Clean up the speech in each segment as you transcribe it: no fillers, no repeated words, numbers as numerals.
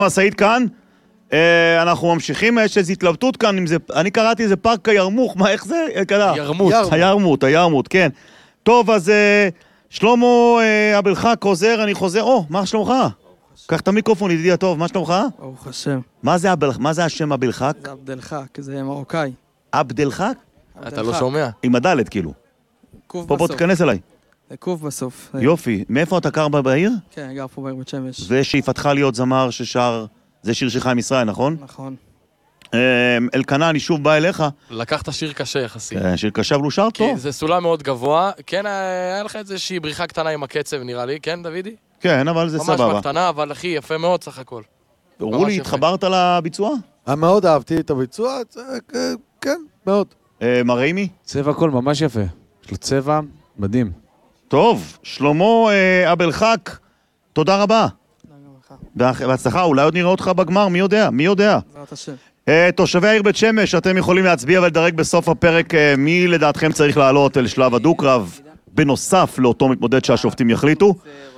מסעית כאן, אנחנו ממשיכים, יש איזו התלבטות כאן, אני קראתי איזה פארק הירמוך, מה, איך זה? הירמות, כן. טוב, אז שלמה אבלחק חוזר, אני חוזר, מה שלומך? קח את המיקרופון, ידידי הטוב, מה שלומך? ברוך השם. מה זה השם אבלחק? זה עבדלחק, זה מרוקאי. עבדלחק? אתה לא שומע? עם הדלת כאילו. קוף פה בסוף. תכנס אליי. זה קוף בסוף. יופי, מאיפה אתה קר בעיר? כן, גר פה בעיר בית שמש. זה שאיפתך להיות זמר ששר, זה שיר שלך עם ישראל, נכון? נכון. אלקנה, אני שוב בא אליך. לקחת שיר קשה יחסית. שיר קשה אבל הוא שר טוב. כי זה סולם מאוד גבוה. כן, היה לך איזושהי בריחה קטנה עם הקצב, נראה לי. כן, דודי? כן, אבל זה סבבה. ממש בקטנה, אבל אחי, יפה מאוד סך הכל. רולי, התחברת לביצוע? מאוד אהבתי את הביצוע, כן, מאוד. מר ריימי? צבע הכל ממש יפה. יש לו צבע מדהים. טוב, שלמה אבלחק, תודה רבה. בהצלחה, אולי עוד נראה אותך בגמר, מי יודע? בעזרת השם. תושבי העיר בית שמש, אתם יכולים להצביע ולדרג בסוף הפרק מי לדעתכם צריך לעלות אל שלב הדו-קרב, בנוסף לאותו מתמודד שהשופטים יחליטו.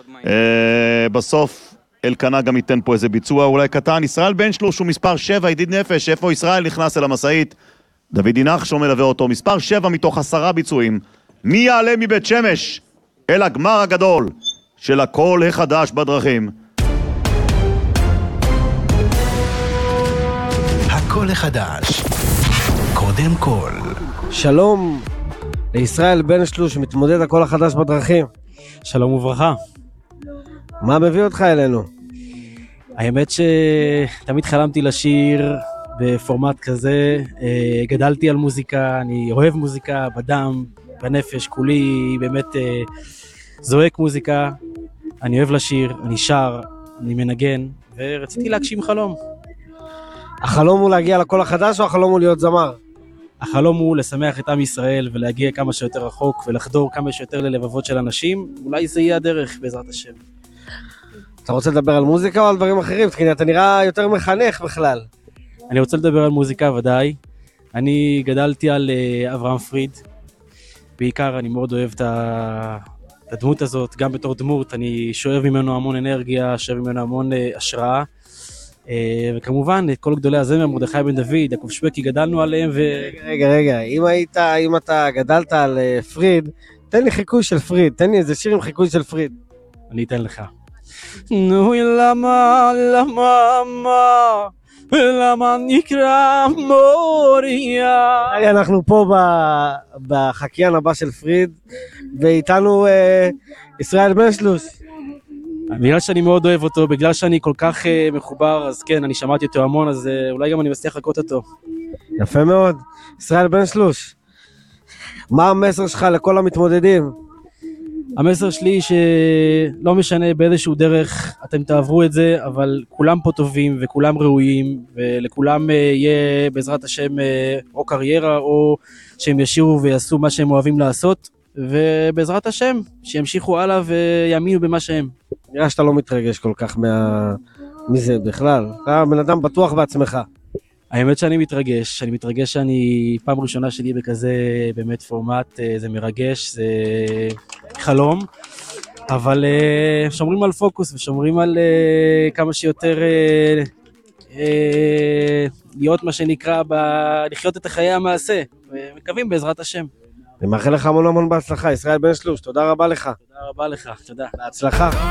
בסוף אלקנה גם ייתן פה איזה ביצוע אולי קטן. ישראל בן שלוש הוא מספר 7, ידיד נפש, איפה ישראל נכנס אל המסעית? דוד נחשון מלווה אותו, מספר 7 מתוך 10 ביצועים. מי יעלה מבית שמש אל הגמר הגדול של הקול החדש בדרכים? הקול החדש, קודם כל. שלום לישראל בן שלוש, מתמודד הקול החדש בדרכים. שלום וברכה. מה מביא אותך אלינו? האמת שתמיד חלמתי לשיר בפורמט כזה, גדלתי על מוזיקה, אני אוהב מוזיקה בדם, בנפש, כולי באמת זועק מוזיקה, אני אוהב לשיר, אני שר, אני מנגן, ורציתי להגשים חלום. החלום הוא להגיע לקול החדש או החלום הוא להיות זמר? החלום הוא לשמח את עם ישראל ולהגיע כמה שיותר רחוק ולחדור כמה שיותר ללבבות של אנשים, אולי זה יהיה הדרך בעזרת השם. אתה רוצה לדבר על מוזיקה או על דברים אחרים? כי אתה נראה יותר מחנך בכלל. אני רוצה לדבר על מוזיקה ודאי. אני גדלתי על אברהם פריד. בעיקר אני מאוד אוהב את הדמות הזאת, גם בתור דמות. אני שואב ממנו המון אנרגיה, שואב ממנו המון השראה. וכמובן, את כל גדולי הזמר, מרדכי בן דוד, יעקב שבקי, גדלנו עליהם רגע, אם אתה גדלת על פריד, תן לי חיקוי של פריד, תן לי איזה שיר עם חיקוי של פריד. אני אתן לך. נו למה נקרא מוריה. אנחנו פה בחקיין הבא של פריד, ואיתנו ישראל בן שלוש. בגלל שאני מאוד אוהב אותו, בגלל שאני כל כך מחובר, אז כן, אני שמעתי אותו המון, אז אולי גם אני מצליח לקרות אותו. יפה מאוד. ישראל בן שלוש, מה המסר שלך לכל המתמודדים? המסר שלי שלא משנה באיזשהו דרך אתם תעברו את זה, אבל כולם פה טובים וכולם ראויים, ולכולם יהיה בעזרת השם או קריירה, או שהם ישירו ויעשו מה שהם אוהבים לעשות, ובעזרת השם שימשיכו הלאה ויאמינו במה שהם. נראה שאתה לא מתרגש כל כך מזה בכלל, אתה בן אדם בטוח בעצמך. האמת שאני מתרגש שאני פעם ראשונה שלי בכזה באמת פורמט, זה מרגש, זה חלום, אבל שומרים על פוקוס ושומרים על כמה שיותר להיות מה שנקרא, לחיות את החיי המעשה, ומקווים בעזרת השם. אני מאחל לך המון בהצלחה, ישראל בן שלוש, תודה רבה לך. תודה רבה לך, תודה. בהצלחה.